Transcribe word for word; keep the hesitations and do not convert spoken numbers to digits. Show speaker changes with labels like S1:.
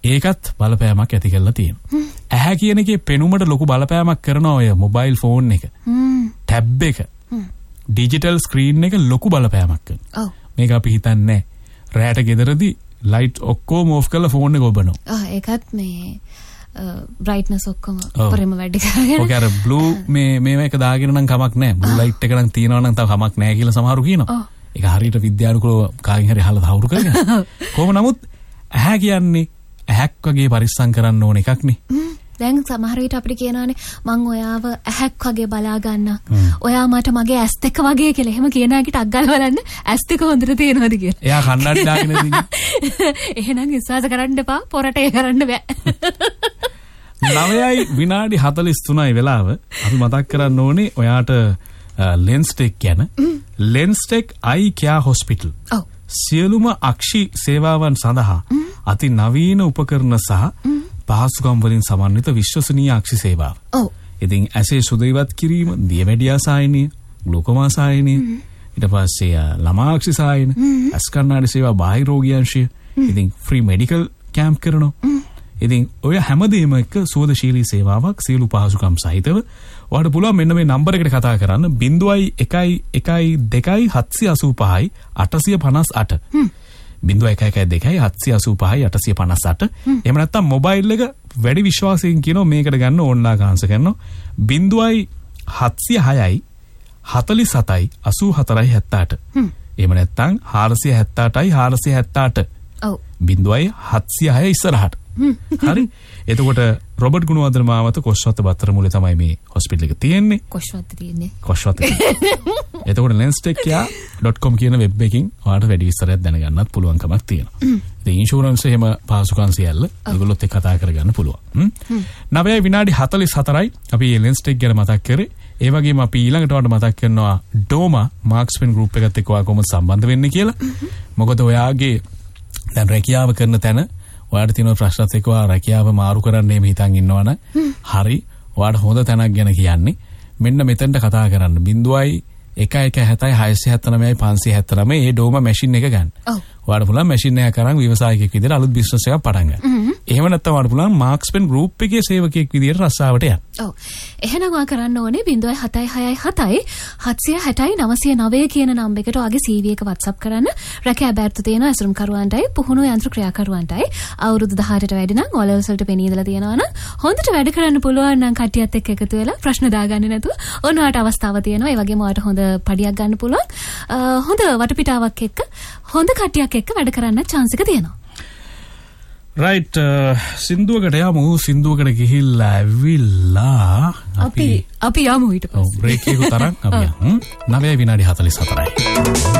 S1: ඒකත් බලපෑමක් ඇති කරලා තියෙනවා. ඇහැ කියන එකේ පෙනුමට ලොකු බලපෑමක් කරන ඔය මොබයිල් ෆෝන් එක, ටැබ් එක, ඩිජිටල් ස්ක්‍රීන් එක ලොකු බලපෑමක් කරනවා. මේක අපි හිතන්නේ රැට ගෙදරදී ලයිට් ඔක්කොම ඕෆ් කරලා ෆෝන් එක ඔබනවා.
S2: ආ ඒකත් මේ බ්‍රයිට්නස් ඔක්කොම පරිම වැඩි කරගෙන.
S1: ඔක අර බ්ලූ මේ මේව එක දාගෙන නම් කමක් නැහැ. බ්ලූ ලයිට් එක නම් තියනවා නම් තව කමක් නැහැ කියලා සමහරු කියනවා. ඒක හරියට විද්‍යානුකූලව කාගෙන් හරි අහලා තහවුරු කරගෙන. කොහොම නමුත් ඇහැ කියන්නේ ඇහැක් වගේ පරිස්සම් කරන්න ඕන එකක් නේ.
S2: දැන් සමහර විට අපිට කියනවානේ මං ඔයාව ඇහැක් වගේ බලා ගන්න. ඔයා මට මගේ ඇස් දෙක වගේ කියලා. එහෙම කියන එකට අග්ගල් බලන්න ඇස් දෙක හොඳට තියෙනවද කියලා.
S1: එයා කන්නඩි දාගෙන ඉන්නේ.
S2: එහෙනම් විශ්වාස කරන්න එපා. පොරට ඒ කරන්න බෑ.
S1: නවයයි විනාඩි හතළිස් තුනයි වෙලාව. අපි මතක් කරන්න ඕනේ ඔයාට ලෙන්ස්ටෙක් ගැන. ලෙන්ස්ටෙක් අයි කෙයා හොස්පිටල්. ඔව්. සියලුම අක්ෂි සේවාවන් සඳහා අති නවීන උපකරණ සහ පහසුකම් වලින් සමන්විත විශ්වසනීය අක්ෂි සේවාව. ඔව්. ඉතින් ඇසේ සුදේවත් කිරීම, දියවැඩියා සායනය, ග්ලූකෝමා සායනය, ඊට පස්සේ ළමා අක්ෂි සායන, ඇස් කණ්ණාඩි සේවා, බාහිර රෝගියන්ශය, ඉතින් ෆ්‍රී මෙඩිකල් කැම්ප් කරනවා. ඉතින් ඔය හැමදේම එක්ක සුවදශීලී සේවාවක් සියලු පහසුකම් සහිතව ඔයාලට පුළුවන් මෙන්න මේ නම්බර එකට කතා කරන්න බිංදුවයි එකයි එකයි දෙකයි හත්සිය අසූ පහයි අටසිය පනස් අට. බිංදුවයි එකයි එකයි දෙකයි හත්සිය අසූ පහයි අටසිය පනස් අට. එහෙම නැත්නම් මොබයිල් එක වැඩි විශ්වාසයෙන් කියනවා මේකට ගන්න ඕන්ලා කාන්ස කරනවා බිංදුවයි හත්සිය හයයි හතළිස් හතයි අසූ හතරයි හැත්තඅට. එහෙම නැත්නම් හාරසිය හැත්තඅටයි හාරසිය හැත්තඅට. ඔව්. බිංදුවයි හත්සිය හය ඉස්සරහට. හරි. එතකොට රොබර්ට් ගුණවර්ධන මාවත කොස්වත්ත බත්තර මුලේ තමයි මේ හොස්පිටල් එක තියෙන්නේ.
S2: කොස්වත්ත තියෙන්නේ.
S1: කොස්වත්ත. එතකොට lenstek dot com කියන වෙබ් එකකින් ඔයාලට වැඩි විස්තරයක් දැනගන්නත් පුළුවන්කමක් තියෙනවා. ඉතින් ඉන්ෂුරන්ස් එහෙම පහසුකම් සියල්ල ඒගොල්ලොත් එක්ක කතා කරගන්න පුළුවන්. නවයයි විනාඩි හතළිස් හතරයි අපි lenstek ගැන මතක් කරේ. ඒ වගේම අපි ඊළඟට ඔයාලට මතක් කරනවා ඩෝමා මාක්ස්පෙන් ගෲප් එකත් එක්ක ඔයා කොහොමද සම්බන්ධ වෙන්නේ කියලා. මොකද ඔයාගේ දැන් රැකියාව කරන තැන ඔයාට තියෙන ප්‍රශ්නත් එක්ක ඔයා රැකියාව මාරු කරන්න එහෙම හිතන් ඉන්නවනම් හරි ඔයාට හොඳ තැනක් ගැන කියන්නේ මෙන්න මෙතෙන්ට කතා කරන්න බිංදුවයි එකයි එකයි හතයි හයසිය හැත්තනවයයි පන්සිය හැත්තනවය ඒ ඩෝමා මැෂින් එක ගන්න. ඔයාට පුළුවන් මැෂින් එක කරන් ව්‍යවසායකයෙක් විදිහට අලුත් බිස්නස් එකක් පටන් ගන්න. එහෙම නැත්නම් ඔයාට පුළුවන් මාක්ස්පෙන් ගෲප් එකේ සේවකයෙක් විදිහට රස්සාවට යන්න.
S2: ඔව්. එහෙනම් ඔයා කරන්න ඕනේ බිංදුවයි හතයි හයයි හතයි හත්සිය හැටයි නවසිය නවය කියන නම්බර් එකට ඔයාගේ සී වී එක WhatsApp කරන්න. රැකියා බැර්තු තියෙන ඇසුරුම් කරුවන්ටයි පුහුණු යන්ත්‍ර ක්‍රියාකරුවන්ටයි අවුරුදු දහඅටට වැඩි නම් ඔය ලෙවල්ස් වලට පෙනී ඉඳලා තියෙනවා නම් හොඳට වැඩ කරන්න පුළුවන් නම් කට්ටියත් එක්ක එකතු වෙලා ප්‍රශ්න දාගන්නේ නැතුව ඔන්නවට අවස්ථාවක් තියෙනවා. ඒ වගේම ඔයාට හොඳ පඩියක් ගන්න පුළුවන්. හොඳ වටපිටාවක් එක්ක හොඳ කට්ටියක් එක්ක වැඩ කරන්න chance එක තියෙනවා.
S1: රයිට් සින්දුවකට යමු. සින්දුවකට ගිහිල්ලා ඇවිල්ලා
S2: අපි අපි යමු ඊට පස්සේ.
S1: ඔව් බ්‍රේක් එකක තරම් අපි යමු. නවයයි විනාඩි හතළිස් හතරයි.